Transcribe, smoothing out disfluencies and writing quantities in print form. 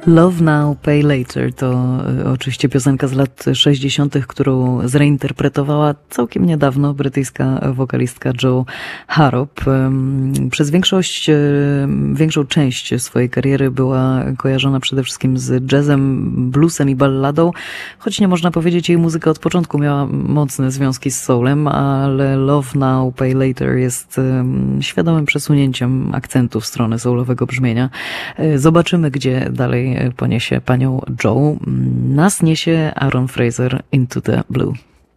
Love Now, Pay Later to oczywiście piosenka z lat 60., którą zreinterpretowała całkiem niedawno brytyjska wokalistka Jo Harrop. Przez większą część swojej kariery była kojarzona przede wszystkim z jazzem, bluesem i balladą, choć nie można powiedzieć, jej muzyka od początku miała mocne związki z soulem, ale Love Now, Pay Later jest świadomym przesunięciem akcentu w stronę soulowego brzmienia. Zobaczymy, gdzie dalej poniesie panią Jo. Nas niesie Aaron Fraser Into the Blue.